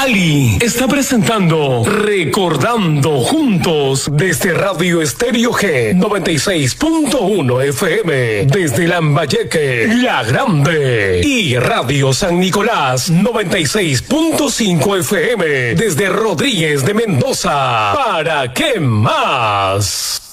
Cali está presentando Recordando Juntos desde Radio Estéreo G 96.1 FM desde Lambayeque, La Grande, y Radio San Nicolás 96.5 FM desde Rodríguez de Mendoza. ¿Para qué más?